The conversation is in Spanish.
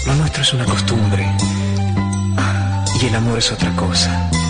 Lo nuestro es una costumbre y el amor es otra cosa.